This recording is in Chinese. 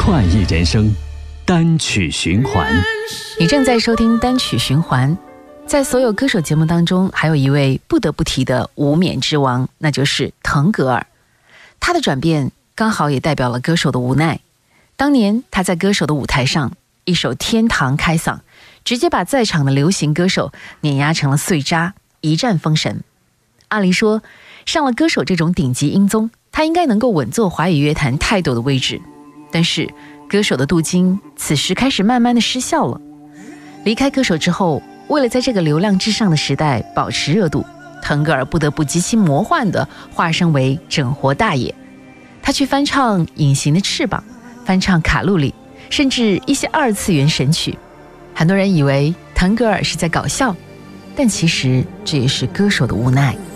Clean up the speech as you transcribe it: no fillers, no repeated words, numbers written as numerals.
快意人生单曲循环。 你正在收听单曲循环。在所有歌手节目当中，还有一位不得不提的无冕之王，那就是腾格尔。他的转变刚好也代表了歌手的无奈。当年他在歌手的舞台上一首《天堂》开嗓，直接把在场的流行歌手碾压成了碎渣，一战封神。按理说上了歌手这种顶级音综，他应该能够稳坐华语乐坛泰斗的位置，但是歌手的镀金此时开始慢慢的失效了。离开歌手之后，为了在这个流量至上的时代保持热度，腾格尔不得不极其魔幻地化身为整活大爷。他去翻唱《隐形的翅膀》，翻唱卡路里，甚至一些二次元神曲。很多人以为腾格尔是在搞笑，但其实这也是歌手的无奈。